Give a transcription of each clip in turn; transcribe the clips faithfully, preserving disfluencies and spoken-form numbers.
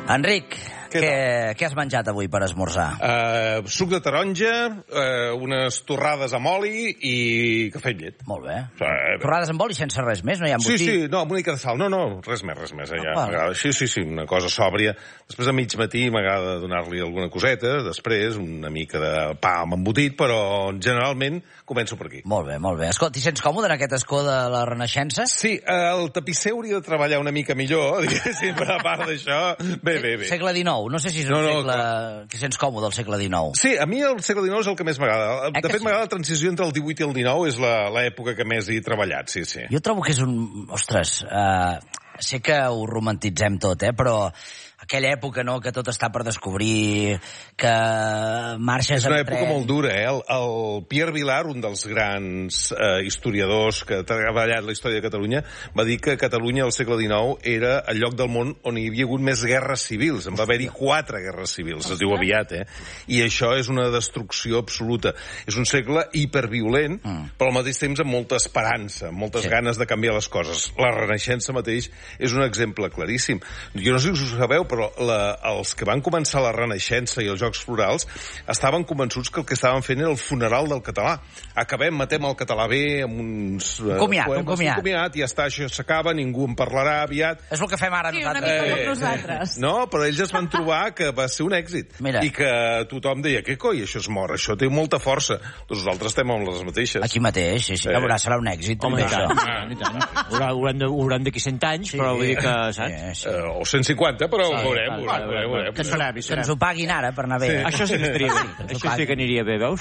Enric, què, què, què has menjat avui per esmorzar? Uh, suc de taronja, uh, unes torrades amb oli i cafè amb llet. Molt bé. Sí, torrades amb oli sense res més, no hi ha embotí? Sí, sí, no, amb una mica de sal. No, no, res més, res més. Eh, ja. Ah, sí, sí, sí, una cosa sòbria. Després a mig matí m'agrada donar-li alguna coseta, després una mica de pa amb embotit, però generalment començo per aquí. Molt bé, molt bé. Escolta, t'hi sents còmode en aquest escó de la Renaixença? Sí, el tapisser hauria de treballar una mica millor, diguéssim, però a part d'això, bé, bé, bé. Segle dinou, no sé si és un no, no, segle... T'hi sents còmode al segle dinou? Sí, a mi el segle dinou és el que més m'agrada. De fet, sí? M'agrada la transició entre el divuit i el dinou, és l'època que més he treballat, sí, sí. Jo trobo que és un... Ostres, uh, sé que ho romantitzem tot, eh, però... aquella època, no?, que tot està per descobrir, que marxes... És una època molt dura, eh? El, el Pierre Vilar, un dels grans eh, historiadors que ha treballat la història de Catalunya, va dir que Catalunya al segle dinou era el lloc del món on hi havia hagut més guerres civils. En va haver-hi quatre guerres civils, es diu aviat, eh? I això és una destrucció absoluta. És un segle hiperviolent, mm. però al mateix temps amb molta esperança, amb moltes sí. ganes de canviar les coses. La Renaixença mateix és un exemple claríssim. Jo no sé si us ho sabeu, però la, els que van començar la Renaixença i els Jocs Florals estaven convençuts que el que estaven fent era el funeral del català. Acabem, matem el català bé amb uns... Un comiat, poemes, un comiat. Un comiat, i ja està, això s'acaba, ningú en parlarà aviat. És el que fem ara sí, nosaltres. Sí, una mica eh, com nosaltres. No, però ells es van trobar que va ser un èxit. Mira. I que tothom deia, què coi, això es mor, això té molta força. Doncs nosaltres estem amb les mateixes. Aquí mateix, sí, sí, eh. veurà, serà un èxit. Home, i tant, i tant. Hauran d'aquí cent anys, sí, però vull dir que, saps? Sí, sí. Uh, o cent cinquanta, però ho veurem. Veurem, veurem, veurem, veurem. Que, serà, que ens ho paguin ara per anar bé. Sí. Això sí que estaria bé. Això sí que aniria bé, veus?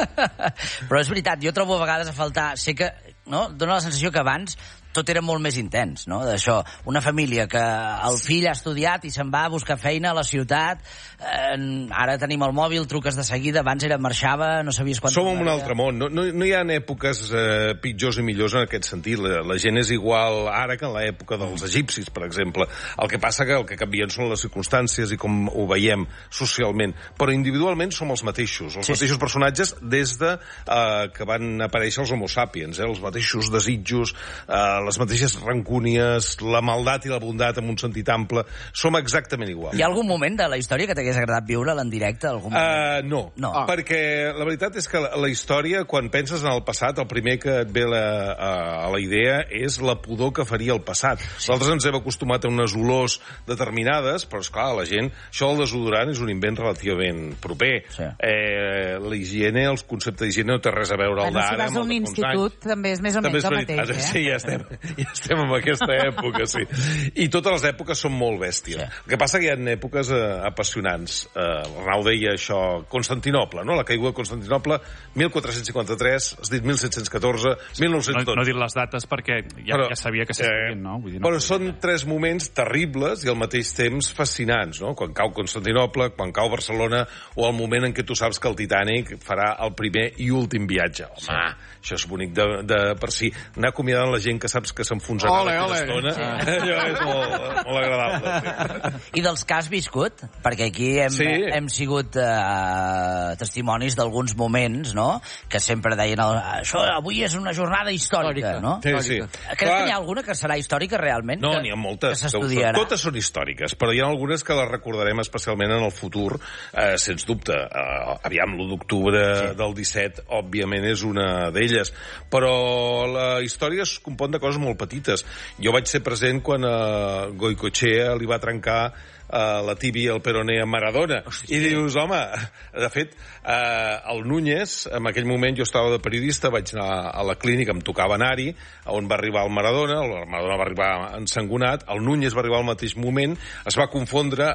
Però és veritat, jo trobo a vegades a faltar... Sé que, no?, dona la sensació que abans tot era molt més intens, no?, d'això. Una família que el fill ha estudiat i se'n va a buscar feina a la ciutat, eh, ara tenim el mòbil, truques de seguida, abans era marxava, no sabies quan... Som en un altre món, no, no, no hi ha èpoques eh, pitjors i millors en aquest sentit. La, la gent és igual ara que en l'època dels egipcis, per exemple. El que passa que el que canvien són les circumstàncies i com ho veiem socialment, però individualment som els mateixos, els sí. mateixos personatges des de eh, que van aparèixer els homo sapiens, eh, els mateixos desitjos, eh, les mateixes rancúnies, la maldat i la bondat en un sentit ample, som exactament igual. Hi ha algun moment de la història que t'hagués agradat viure-la en directe? Algun uh, no, no. Ah. perquè la veritat és que la, la història, quan penses en el passat, el primer que et ve la, a, a la idea és la pudor que faria el passat. Sí. Nosaltres ens hem acostumat a unes olors determinades, però esclar, la gent, això del desodorant és un invent relativament proper. Sí. Eh, la higiene, els conceptes d'higiene no té res a veure bueno, el d'ara. Si vas a un institut, també és més o menys el mateix, eh? Sí, ja estem. Ja estem en aquesta època, sí. I totes les èpoques són molt bèsties. Sí. El que passa que hi ha èpoques eh, apassionants. Eh, L'Arnau deia això, Constantinople, no? La caiguda de Constantinople, mil quatre-cents cinquanta-tres, has dit mil set-cents catorze, mil nou-cents dotze. No, no he dit les dates perquè ja, però, ja sabia que s'estaven, eh, no? Vull dir, no? Però són tres moments terribles i al mateix temps fascinants, no? Quan cau Constantinople, quan cau Barcelona, o el moment en què tu saps que el Titanic farà el primer i últim viatge. Home, sí. Això és bonic de, de per si. Anar acomiadant la gent que saps que s'enfonsarà d'aquesta estona. Sí. Allò és molt, molt agradable. Sí. I dels que has viscut? Perquè aquí hem, sí. hem sigut uh, testimonis d'alguns moments, no?, que sempre deien això avui és una jornada històrica, no? Sí, sí. Creus que n'hi ha alguna que serà històrica realment? No, que, n'hi ha moltes. Que s'estudiarà? Totes són històriques, però hi ha algunes que les recordarem especialment en el futur, eh, sens dubte. Eh, aviam, l'u d'octubre sí. del disset, òbviament, és una d'elles. Però la història es compon de coses molt petites. Jo vaig ser present quan a Goicoechea li va trencar Uh, la tíbia el peroné a Maradona. Hòstia. I dius, home, de fet, uh, el Núñez, en aquell moment jo estava de periodista, vaig anar a la clínica, em tocava anar-hi, on va arribar el Maradona, el Maradona va arribar ensangonat, el Núñez va arribar al mateix moment, es va confondre